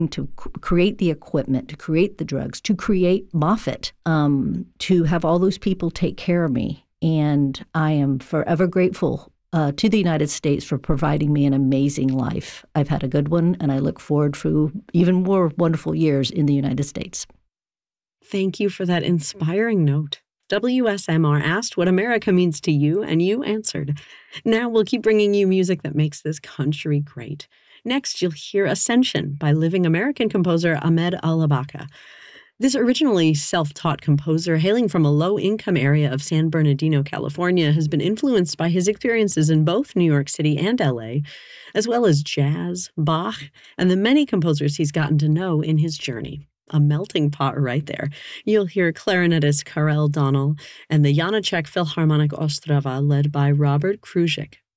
to create the equipment, to create the drugs, to create Moffitt, to have all those people take care of me. And I am forever grateful to the United States for providing me an amazing life. I've had a good one, and I look forward to even more wonderful years in the United States. Thank you for that inspiring note. WSMR asked what America means to you, and you answered. Now we'll keep bringing you music that makes this country great. Next, you'll hear Ascension by living American composer Ahmed Al-Abaka. This originally self-taught composer, hailing from a low-income area of San Bernardino, California, has been influenced by his experiences in both New York City and LA, as well as jazz, Bach, and the many composers he's gotten to know in his journey. A melting pot right there. You'll hear clarinetist Karel Donnell and the Janacek Philharmonic Ostrava led by Robert Kruzik.